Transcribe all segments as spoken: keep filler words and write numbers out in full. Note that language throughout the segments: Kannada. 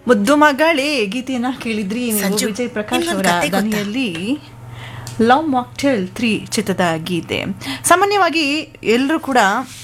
ಮುದ್ದು ಮಗಳೇ ಗೀತೆಯನ್ನ ಕೇಳಿದ್ರಿ ನೀವು ವಿಜಯ್ ಪ್ರಕಾಶ್ ಅವರ ಧ್ವನಿಯಲ್ಲಿ. ಲವ್ ಮಾಕ್ಟೇಲ್ ತ್ರೀ ಚಿತ್ರದ ಗೀತೆ. ಸಾಮಾನ್ಯವಾಗಿ ಎಲ್ಲರೂ ಕೂಡ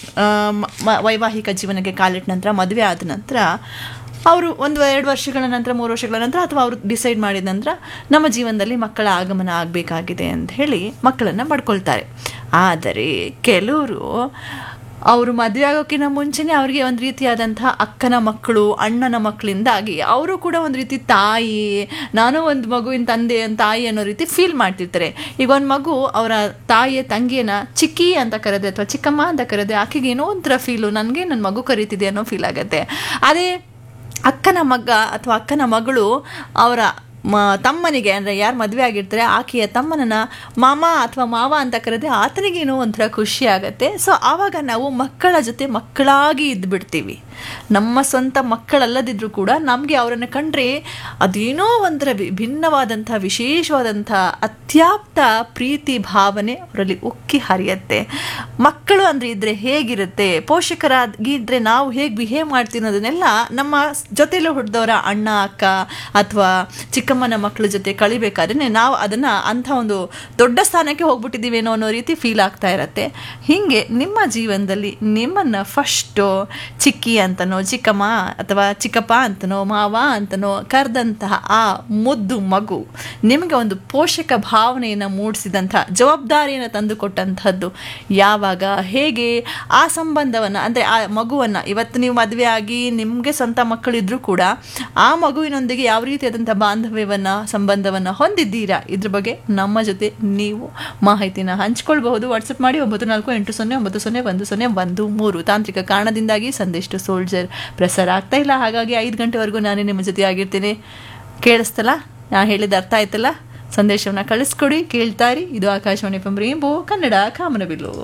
ವೈವಾಹಿಕ ಜೀವನಕ್ಕೆ ಕಾಲಿಟ್ಟ ನಂತರ, ಮದುವೆ ಆದ ನಂತರ, ಅವರು ಒಂದು ಎರಡು ವರ್ಷಗಳ ನಂತರ, ಮೂರು ವರ್ಷಗಳ ನಂತರ, ಅಥವಾ ಅವರು ಡಿಸೈಡ್ ಮಾಡಿದ ನಂತರ ನಮ್ಮ ಜೀವನದಲ್ಲಿ ಮಕ್ಕಳ ಆಗಮನ ಆಗಬೇಕಾಗಿದೆ ಅಂತ ಹೇಳಿ ಮಕ್ಕಳನ್ನು ಪಡ್ಕೊಳ್ತಾರೆ. ಆದರೆ ಕೆಲವರು ಅವರು ಮದುವೆ ಆಗೋಕ್ಕಿಂತ ಮುಂಚೆನೇ ಅವರಿಗೆ ಒಂದು ರೀತಿಯಾದಂತಹ ಅಕ್ಕನ ಮಕ್ಕಳು, ಅಣ್ಣನ ಮಕ್ಕಳಿಂದಾಗಿ ಅವರು ಕೂಡ ಒಂದು ರೀತಿ ತಾಯಿ, ನಾನು ಒಂದು ಮಗುವಿನ ತಂದೆ ತಾಯಿ ಅನ್ನೋ ರೀತಿ ಫೀಲ್ ಮಾಡ್ತಿರ್ತಾರೆ. ಈಗ ಒಂದು ಮಗು ಅವರ ತಾಯಿಯ ತಂಗಿಯನ್ನ ಚಿಕ್ಕಿ ಅಂತ ಕರೆದೆ ಅಥವಾ ಚಿಕ್ಕಮ್ಮ ಅಂತ ಕರೆದೆ, ಆಕೆಗೆ ಏನೋ ಒಂಥರ ಫೀಲು, ನನಗೆ ನನ್ನ ಮಗು ಕರೀತಿದೆ ಅನ್ನೋ ಫೀಲ್ ಆಗುತ್ತೆ. ಅದೇ ಅಕ್ಕನ ಮಗ ಅಥವಾ ಅಕ್ಕನ ಮಗಳು ಅವರ ಮ ತಮ್ಮನಿಗೆ, ಅಂದರೆ ಯಾರು ಮದುವೆ ಆಗಿರ್ತಾರೆ ಆಕೆಯ ತಮ್ಮನನ್ನು ಮಾಮ ಅಥವಾ ಮಾವ ಅಂತ ಕರೆದೆ ಆತನಿಗೇನೋ ಒಂಥರ ಖುಷಿ ಆಗುತ್ತೆ. ಸೊ ಆವಾಗ ನಾವು ಮಕ್ಕಳ ಜೊತೆ ಮಕ್ಕಳಾಗಿ ಇದ್ದುಬಿಡ್ತೀವಿ. ನಮ್ಮ ಸ್ವಂತ ಮಕ್ಕಳಲ್ಲದಿದ್ದರೂ ಕೂಡ ನಮಗೆ ಅವರನ್ನು ಕಂಡ್ರೆ ಅದೇನೋ ಒಂಥರ ಭಿನ್ನವಾದಂಥ, ವಿಶೇಷವಾದಂಥ, ಅತ್ಯಾಪ್ತ ಪ್ರೀತಿ ಭಾವನೆ ಅವರಲ್ಲಿ ಉಕ್ಕಿ ಹರಿಯುತ್ತೆ. ಮಕ್ಕಳು ಅಂದರೆ ಇದ್ದರೆ ಹೇಗಿರುತ್ತೆ, ಪೋಷಕರಾಗಿದ್ದರೆ ನಾವು ಹೇಗೆ ಬಿಹೇವ್ ಮಾಡ್ತೀವಿ ಅನ್ನೋದನ್ನೆಲ್ಲ ನಮ್ಮ ಜೊತೆಯಲ್ಲೂ ಹುಟ್ಟಿದವರ ಅಣ್ಣ, ಅಕ್ಕ ಅಥವಾ ಚಿಕ್ಕಮ್ಮನ ಮಕ್ಕಳ ಜೊತೆ ಕಳಿಬೇಕಾದ್ರೆ ನಾವು ಅದನ್ನು ಅಂಥ ಒಂದು ದೊಡ್ಡ ಸ್ಥಾನಕ್ಕೆ ಹೋಗ್ಬಿಟ್ಟಿದ್ದೀವೇನೋ ಅನ್ನೋ ರೀತಿ ಫೀಲ್ ಆಗ್ತಾ ಇರತ್ತೆ. ಹೀಗೆ ನಿಮ್ಮ ಜೀವನದಲ್ಲಿ ನಿಮ್ಮನ್ನು ಫಸ್ಟು ಚಿಕ್ಕಿ ಅಂತನೋ, ಚಿಕ್ಕಮ್ಮ ಅಥವಾ ಚಿಕ್ಕಪ್ಪ ಅಂತನೋ, ಮಾವ ಅಂತನೋ ಕರೆದಂತಹ ಆ ಮುದ್ದು ಮಗು ನಿಮಗೆ ಒಂದು ಪೋಷಕ ಭಾವನೆಯನ್ನು ಮೂಡಿಸಿದಂಥ, ಜವಾಬ್ದಾರಿಯನ್ನು ತಂದುಕೊಟ್ಟಂಥದ್ದು ಯಾವಾಗ, ಹೇಗೆ ಆ ಸಂಬಂಧವನ್ನು, ಅಂದರೆ ಆ ಮಗುವನ್ನು ಇವತ್ತು ನೀವು ಮದುವೆ ಆಗಿ ನಿಮಗೆ ಸ್ವಂತ ಮಕ್ಕಳಿದ್ರೂ ಕೂಡ ಆ ಮಗುವಿನೊಂದಿಗೆ ಯಾವ ರೀತಿಯಾದಂಥ ಬಾಂಧವ್ಯವನ್ನು, ಸಂಬಂಧವನ್ನು ಹೊಂದಿದ್ದೀರಾ, ಇದ್ರ ಬಗ್ಗೆ ನಮ್ಮ ಜೊತೆ ನೀವು ಮಾಹಿತಿನ ಹಂಚ್ಕೊಳ್ಬಹುದು. ವಾಟ್ಸಪ್ ಮಾಡಿ ಒಂಬತ್ತು ನಾಲ್ಕು ಎಂಟು ಸೊನ್ನೆ ಒಂಬತ್ತು ಸೊನ್ನೆ ಒಂದು ಸೊನ್ನೆ ಒಂದು ಮೂರು. ತಾಂತ್ರಿಕ ಕಾರಣದಿಂದಾಗಿ ಸಂದೇಶ ಸೋಲ್ಜರ್ ಪ್ರಸಾರ ಆಗ್ತಾ ಇಲ್ಲ, ಹಾಗಾಗಿ ಐದು ಗಂಟೆವರೆಗೂ ನಾನೇ ನಿಮ್ಮ ಜೊತೆ ಆಗಿರ್ತೀನಿ. ಕೇಳಿಸ್ತಲ್ಲ, ನಾನು ಹೇಳಿದ ಅರ್ಥ ಆಯ್ತಲ್ಲ? ಸಂದೇಶವನ್ನು ಕಳಿಸ್ಕೊಡಿ, ಕೇಳ್ತಾರಿ. ಇದು Akashvani F M rainbow Kannada ಕಾಮನಬಿಲ್ಲು.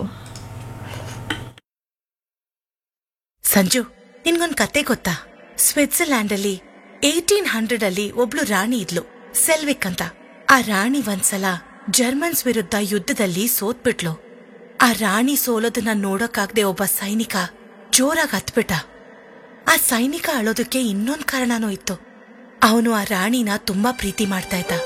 ಸಂಜು, ನಿನ್ಗೊಂದ್ ಕತೆ ಗೊತ್ತಾ? ಸ್ವಿಟ್ಜರ್ಲ್ಯಾಂಡ್ ಅಲ್ಲಿ ಏಟೀನ್ ಹಂಡ್ರೆಡ್ ಅಲ್ಲಿ ಒಬ್ಳು ರಾಣಿ ಇದ್ಲು, ಸೆಲ್ವಿಕ್ ಅಂತ. ಆ ರಾಣಿ ಒಂದ್ಸಲ ಜರ್ಮನ್ಸ್ ವಿರುದ್ಧ ಯುದ್ಧದಲ್ಲಿ ಸೋತ್ಬಿಟ್ಲು. ಆ ರಾಣಿ ಸೋಲೋದನ್ನ ನೋಡೋಕಾಗ್ದೆ ಒಬ್ಬ ಸೈನಿಕ ಜೋರಾಗಿ ಹತ್ಬಿಟ್ಟ. ಆ ಸೈನಿಕ ಅಳೋದಕ್ಕೆ ಇನ್ನೊಂದ್ ಕಾರಣನೂ ಇತ್ತು. ಅವನು ಆ ರಾಣಿನ ತುಂಬಾ ಪ್ರೀತಿ ಮಾಡ್ತಾ ಇದ್ದ.